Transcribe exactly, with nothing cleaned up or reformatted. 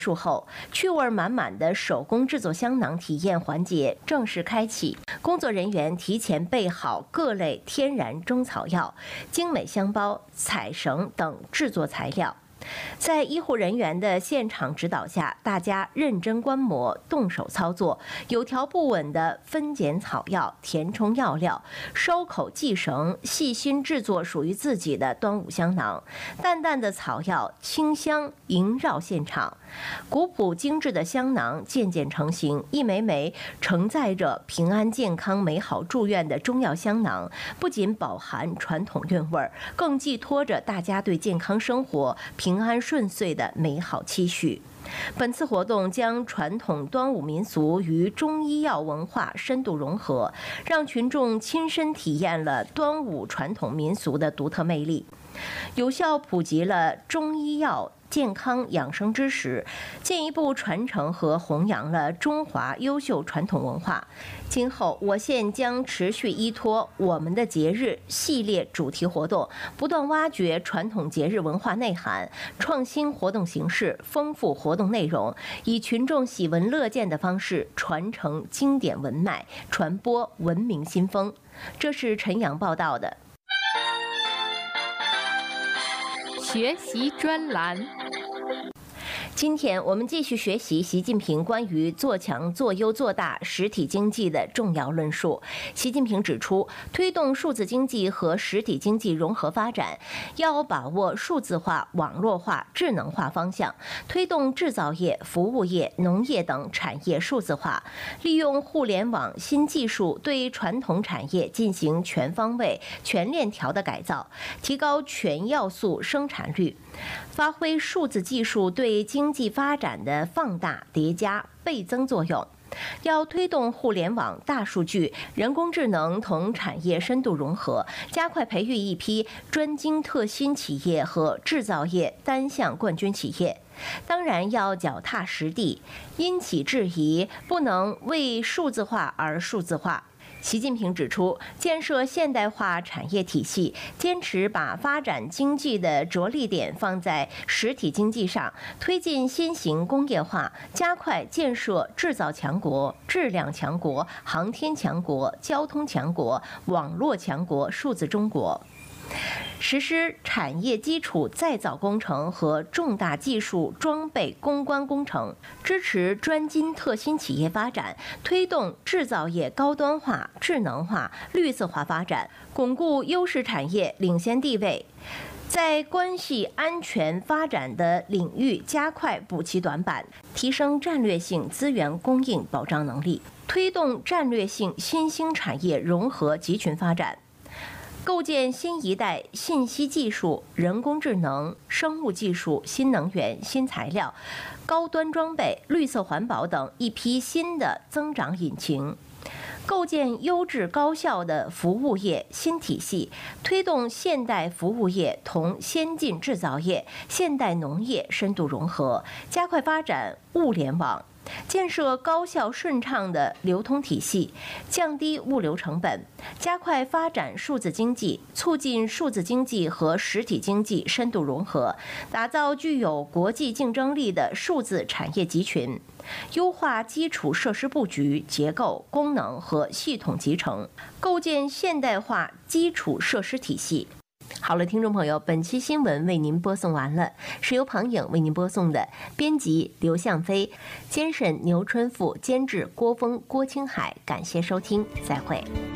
术后，趣味满满的手工制作香囊体验环节正式开启。工作人员提前备好各类天然中草药、精美香包、彩绳等制作材料。在医护人员的现场指导下，大家认真观摩、动手操作，有条不紊地分拣草药、填充药料、收口系绳，细心制作属于自己的端午香囊。淡淡的草药清香萦绕现场，古朴精致的香囊渐渐成型，一枚枚承载着平安、健康、美好祝愿的中药香囊，不仅饱含传统韵味，更寄托着大家对健康生活、平安顺遂的美好期许。本次活动将传统端午民俗与中医药文化深度融合，让群众亲身体验了端午传统民俗的独特魅力，有效普及了中医药健康养生知识，进一步传承和弘扬了中华优秀传统文化。今后我县将持续依托我们的节日系列主题活动，不断挖掘传统节日文化内涵，创新活动形式，丰富活动内容，以群众喜闻乐见的方式传承经典文脉，传播文明新风。这是陈阳报道的。 学习专栏。 今天我们继续学习习近平关于做强、做优、做大实体经济的重要论述。习近平指出，推动数字经济和实体经济融合发展，要把握数字化、网络化、智能化方向，推动制造业、服务业、农业等产业数字化，利用互联网新技术对传统产业进行全方位、全链条的改造，提高全要素生产率，发挥数字技术对经济发展的放大、叠加、倍增作用。要推动互联网、大数据、人工智能同产业深度融合，加快培育一批专精特新企业和制造业单项冠军企业。当然要脚踏实地，因企制宜，不能为数字化而数字化。习近平指出，建设现代化产业体系，坚持把发展经济的着力点放在实体经济上，推进新型工业化，加快建设制造强国、质量强国、航天强国、交通强国、网络强国、数字中国。实施产业基础再造工程和重大技术装备攻关工程，支持专精特新企业发展，推动制造业高端化、智能化、绿色化发展，巩固优势产业领先地位。在关系安全发展的领域加快补齐短板，提升战略性资源供应保障能力，推动战略性新兴产业融合集群发展。构建新一代信息技术、人工智能、生物技术、新能源、新材料、高端装备、绿色环保等一批新的增长引擎，构建优质高效的服务业新体系，推动现代服务业同先进制造业、现代农业深度融合，加快发展物联网。建设高效顺畅的流通体系，降低物流成本，加快发展数字经济，促进数字经济和实体经济深度融合，打造具有国际竞争力的数字产业集群，优化基础设施布局、结构、功能和系统集成，构建现代化基础设施体系。好了，听众朋友，本期新闻为您播送完了，是由庞颖为您播送的，编辑刘向飞，监审牛春富，监制郭峰、郭青海，感谢收听，再会。